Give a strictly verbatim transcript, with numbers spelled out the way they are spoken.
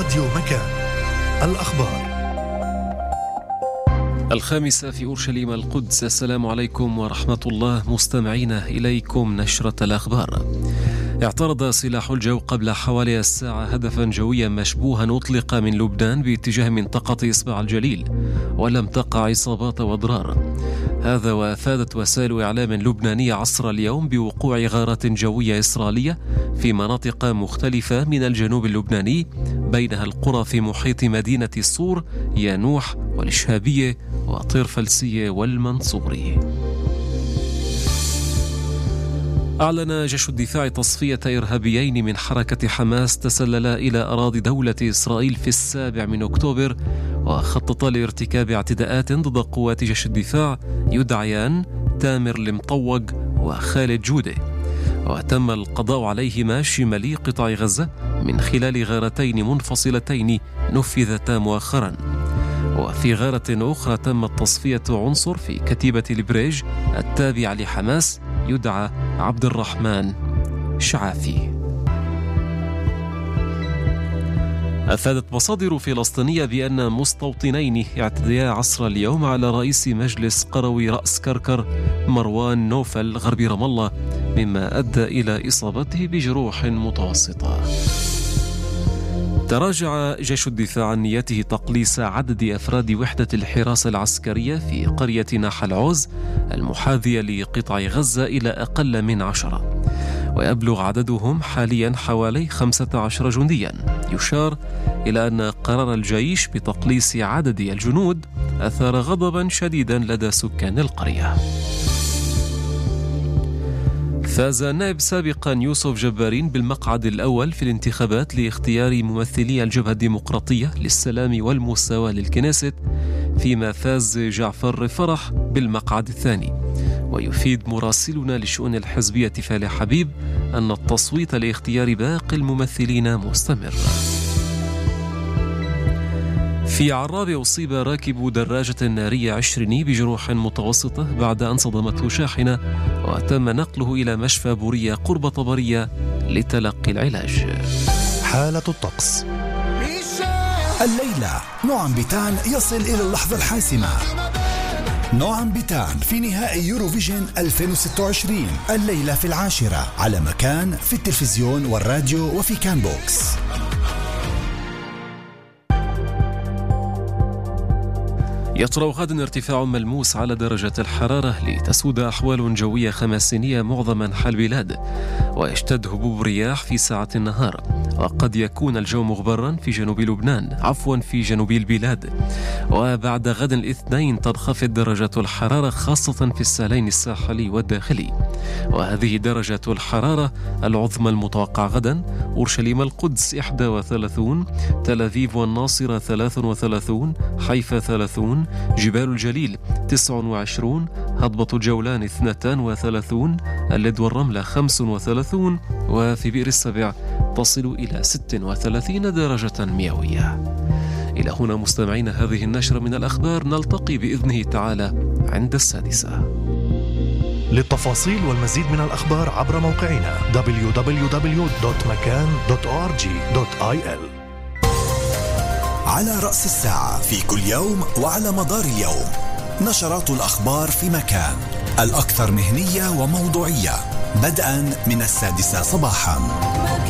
راديو مكان. الأخبار الخامسة في أورشليم القدس. السلام عليكم ورحمة الله مستمعينا، إليكم نشرة الأخبار. اعترض سلاح الجو قبل حوالي الساعة هدفا جويا مشبوها أطلق من لبنان باتجاه منطقة إصبع الجليل، ولم تقع إصابات وأضرار. هذا وأفادت وسائل إعلام لبنانية عصر اليوم بوقوع غارة جوية إسرائيلية في مناطق مختلفة من الجنوب اللبناني، بينها القرى في محيط مدينة الصور، يانوح والشهابية وطرفلسية والمنصوري. أعلن جيش الدفاع تصفية إرهابيين من حركة حماس تسللا إلى أراضي دولة إسرائيل في السابع من أكتوبر، وخطط لارتكاب اعتداءات ضد قوات جيش الدفاع يدعيان تامر المطوق وخالد جودة، وتم القضاء عليهما شمالي قطاع غزة من خلال غارتين منفصلتين نفذتا مؤخرا. وفي غارة أخرى تمت تصفية عنصر في كتيبة البريج التابعة لحماس يدعى عبد الرحمن شعافي. أفادت مصادر فلسطينية بأن مستوطنين اعتديا عصر اليوم على رئيس مجلس قروي رأس كركر مروان نوفل غرب رام الله، مما أدى إلى إصابته بجروح متوسطة. تراجع جيش الدفاع عن نيته تقليص عدد أفراد وحدة الحراسة العسكرية في قرية ناحل عوز المحاذية لقطاع غزة إلى أقل من عشرة، ويبلغ عددهم حاليا حوالي خمسة عشر جنديا. يشار إلى أن قرار الجيش بتقليص عدد الجنود أثار غضبا شديدا لدى سكان القرية. فاز النائب سابقا يوسف جبارين بالمقعد الأول في الانتخابات لاختيار ممثلي الجبهة الديمقراطية للسلام والمساواة للكنيست، فيما فاز جعفر فرح بالمقعد الثاني. ويفيد مراسلنا لشؤون الحزبية فالح حبيب أن التصويت لاختيار باقي الممثلين مستمر. في عراب أصيب راكب دراجة نارية عشريني بجروح متوسطة بعد أن صدمته شاحنة، وتم نقله إلى مشفى بورية قرب طبرية لتلقي العلاج. حالة الطقس. الليلة نوعم بيتان يصل إلى اللحظة الحاسمة. نوعم بيتان في نهائي يوروفيجن ألفين وستة وعشرين الليلة في العاشرة على مكان، في التلفزيون والراديو وفي كان بوكس. يطرأ غدا ارتفاع ملموس على درجة الحرارة لتسود أحوال جوية خماسينية معظم أنحاء البلاد، ويشتد هبوب رياح في ساعة النهار، وقد يكون الجو مغبرا في جنوب لبنان عفوا في جنوب البلاد. وبعد غد الاثنين تنخفض درجة الحرارة خاصة في السهلين الساحلي والداخلي، وهذه درجة الحرارة العظمى المتوقع غدا: أورشليم القدس إحدى وثلاثون، تل أبيب والناصرة ثلاث وثلاثون، حيفا ثلاثون، جبال الجليل تسع وعشرون، هضبة الجولان اثنتان وثلاثون، اللد والرملة خمس وثلاثون، وفي بئر السبع تصل إلى ست وثلاثين درجة مئوية. إلى هنا مستمعين هذه النشرة من الأخبار، نلتقي بإذنه تعالى عند السادسة. للتفاصيل والمزيد من الأخبار عبر موقعنا دبليو دبليو دبليو دوت مكان دوت أو آر جي دوت آي إل. على رأس الساعة في كل يوم وعلى مدار اليوم نشرات الأخبار في مكان، الأكثر مهنية وموضوعية، بدءا من السادسة صباحا.